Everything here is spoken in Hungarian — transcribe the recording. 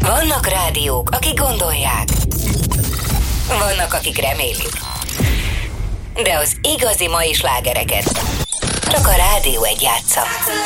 Vannak rádiók, akik gondolják. Vannak, akik remélik. De az igazi mai slágereket csak a Rádió 1 játsza.